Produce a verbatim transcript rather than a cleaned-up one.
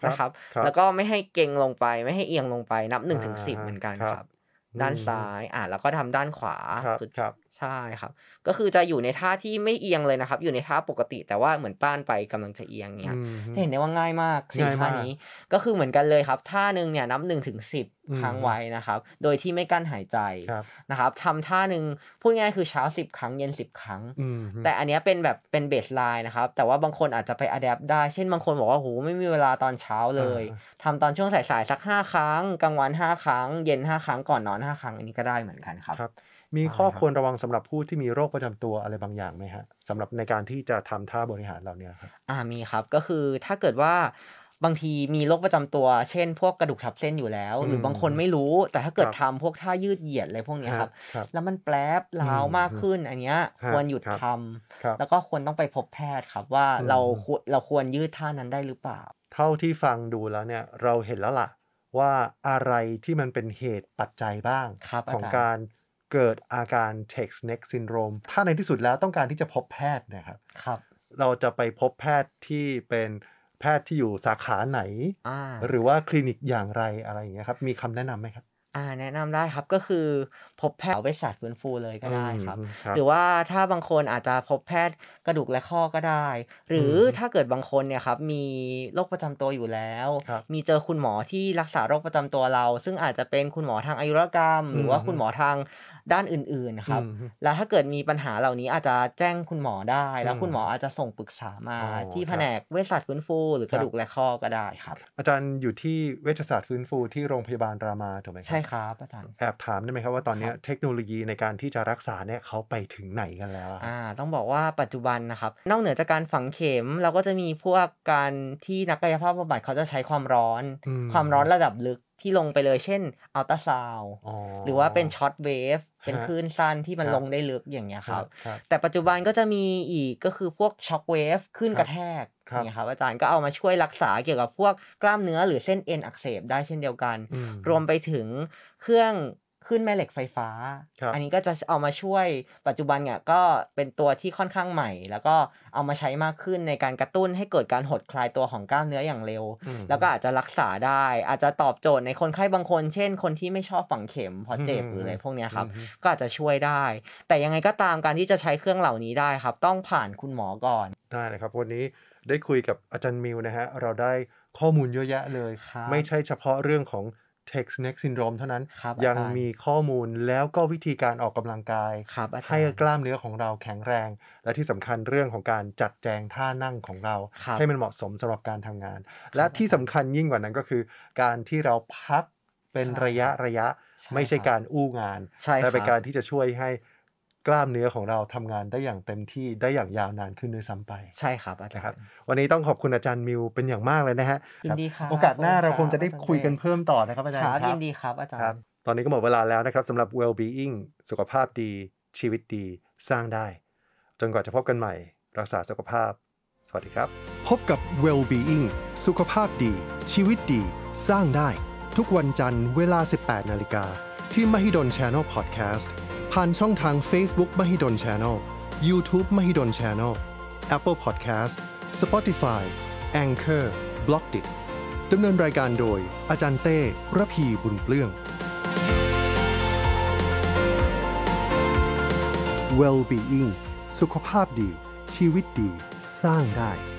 นะครับแล้วก็ไม่ให้เกร็งลงไปไม่ให้เอียงลงไปนับหนึ่งถึงสิบเหมือนกันครับด้านซ้ายอ่าแล้วก็ทำด้านขวาสุดใช่ครับก็คือจะอยู่ในท่าที่ไม่เอียงเลยนะครับอยู่ในท่าปกติแต่ว่าเหมือนต้านไปกำลังจะเอียงเงี้ยจะเห็นได้ว่าง่ายมากสี่ท่านี้ก็คือเหมือนกันเลยครับท่านึงเนี่ยนับหนึ่งถึงสิบค้างไว้นะครับโดยที่ไม่กั้นหายใจนะครับทำท่านึงพูดง่ายคือเช้าสิบครั้งเย็นสิบครั้งแต่อันนี้เป็นแบบเป็นเบสไลน์นะครับแต่ว่าบางคนอาจจะไปอะแดปได้เช่นบางคนบอกว่าโหไม่มีเวลาตอนเช้าเลยทำตอนช่วงสายๆสักห้าครั้งกลางวันห้าครั้งเย็นห้าครั้งก่อนนอนห้าครั้งอันนี้ก็ได้เหมือนกันครับมีข้อควรระวังสำหรับผู้ที่มีโรคประจำตัวอะไรบางอย่างไหมฮะสำหรับในการที่จะทำท่าบริหารเหล่านี้ครับอ่ามีครับก็คือถ้าเกิดว่าบางทีมีโรคประจำตัวเช่นพวกกระดูกทับเส้นอยู่แล้วหรือบางคนไม่รู้แต่ถ้าเกิดทำพวกท่ายืดเหยียดอะไรพวกนี้ครับแล้วมันแปรบร้าวมากขึ้นอันเนี้ยควรหยุดทำแล้วก็ควรต้องไปพบแพทย์ครับว่าเราเราควรยืดท่านั้นได้หรือเปล่าเท่าที่ฟังดูแล้วเนี่ยเราเห็นแล้วล่ะว่าอะไรที่มันเป็นเหตุปัจจัยบ้างของการเกิดอาการ text neck syndrome ถ้าในที่สุดแล้วต้องการที่จะพบแพทย์นะครับครับเราจะไปพบแพทย์ที่เป็นแพทย์ที่อยู่สาขาไหนหรือว่าคลินิกอย่างไรอะไรอย่างเงี้ยครับมีคำแนะนำไหมครับอ่าแนะนำได้ครับก็คือพบแพทย์เวชศาสตร์ฟื้นฟูเลยก็ได้ครับหรือว่าถ้าบางคนอาจจะพบแพทย์กระดูกและข้อก็ได้หรือถ้าเกิดบางคนเนี่ยครับมีโรคประจำตัวอยู่แล้วมีเจอคุณหมอที่รักษาโรคประจำตัวเราซึ่งอาจจะเป็นคุณหมอทางอายุรกรรมหรือว่าคุณหมอทางด้านอื่นๆครับแล้วถ้าเกิดมีปัญหาเหล่านี้อาจจะแจ้งคุณหมอได้แล้วคุณหมออาจจะส่งปรึกษามาที่แผนกเวชศาสตร์ฟื้นฟูหรือกระดูกและข้อก็ได้ครับอาจารย์อยู่ที่เวชศาสตร์ฟื้นฟูที่โรงพยาบาลรามาถูกไหมใช่ครับอาจารย์แอบถามได้ไหมครับว่าตอนนี้เทคโนโลยีในการที่จะรักษาเนี่ยเขาไปถึงไหนกันแล้วอ่าต้องบอกว่าปัจจุบันนะครับนอกเหนือจากการฝังเข็มเราก็จะมีพวกการที่นักกายภาพบำบัดเขาจะใช้ความร้อนความร้อนระดับลึกที่ลงไปเลยเช่นอัลตราซาวด์หรือว่าเป็นช็อตเวฟเป็นคลื่นสั้นที่มันลงได้ลึกอย่างเงี้ยครับแต่ปัจจุบันก็จะมีอีกก็คือพวกช็อคเวฟคลื่นกระแทกเนี่ยครับอาจารย์ก็เอามาช่วยรักษาเกี่ยวกับพวกกล้ามเนื้อหรือเส้นเอ็นอักเสบได้เช่นเดียวกันรวมไปถึงเครื่องขึ้นแม่เหล็กไฟฟ้าอันนี้ก็จะเอามาช่วยปัจจุบันเนี่ยก็เป็นตัวที่ค่อนข้างใหม่แล้วก็เอามาใช้มากขึ้นในการกระตุ้นให้เกิดการหดคลายตัวของกล้ามเนื้ออย่างเร็วแล้วก็อาจจะรักษาได้อาจจะตอบโจทย์ในคนไข้บางคนเช่นคนที่ไม่ชอบฝังเข็มเพราะเจ็บหรืออะไรพวกนี้ครับก็อาจจะช่วยได้แต่ยังไงก็ตามการที่จะใช้เครื่องเหล่านี้ได้ครับต้องผ่านคุณหมอก่อนได้เลยครับวันนี้ได้คุยกับอาจารย์มิวนะฮะเราได้ข้อมูลเยอะแยะเลยไม่ใช่เฉพาะเรื่องของtext neck syndrome เท่านั้นยังมีข้อมูลแล้วก็วิธีการออกกำลังกายให้กล้ามเนื้อของเราแข็งแรงและที่สำคัญเรื่องของการจัดแจงท่านั่งของเราให้มันเหมาะสมสำหรับการทำงานและที่สำคัญยิ่งกว่านั้นก็คือการที่เราพักเป็นระยะระยะไม่ใช่การอู้งานแต่เป็นการที่จะช่วยให้กล้ามเนื้อของเราทำงานได้อย่างเต็มที่ได้อย่างยาวนานขึ้นด้วยซ้ำไปใช่ครับอาจารย์วันนี้ต้องขอบคุณอาจารย์มิวเป็นอย่างมากเลยนะฮะยินดีครับโอกาสหน้าเราคงจะได้คุยกันเพิ่มต่อนะครับอาจารย์ครับยินดีครับอาจารย์ตอนนี้ก็หมดเวลาแล้วนะครับสำหรับ well-being สุขภาพดีชีวิตดีสร้างได้จนกว่าจะพบกันใหม่รักษาสุขภาพสวัสดีครับพบกับ well-being สุขภาพดีชีวิตดีสร้างได้ทุกวันจันทร์เวลา สิบแปดนาฬิกา นที่ Mahidol Channel Podcastผ่านช่องทาง Facebook Mahidol Channel YouTube Mahidol Channel Apple Podcast Spotify Anchor Blockdit ดำเนินรายการโดยอาจารย์เต้ระพีบุญเปลื้อง Well-being สุขภาพดีชีวิตดีสร้างได้